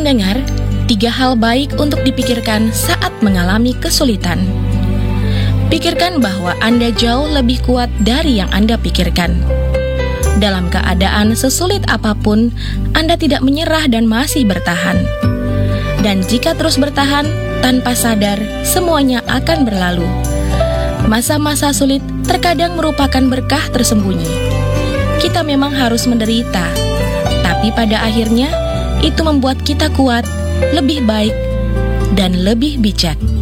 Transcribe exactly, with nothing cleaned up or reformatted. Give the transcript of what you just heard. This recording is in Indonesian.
pendengar, tiga hal baik untuk dipikirkan saat mengalami kesulitan. Pikirkan bahwa Anda jauh lebih kuat dari yang Anda pikirkan. Dalam keadaan sesulit apapun, Anda tidak menyerah dan masih bertahan. Dan jika terus bertahan, tanpa sadar, semuanya akan berlalu. Masa-masa sulit terkadang merupakan berkah tersembunyi. Kita memang harus menderita, tapi pada akhirnya itu membuat kita kuat, lebih baik, dan lebih bijak.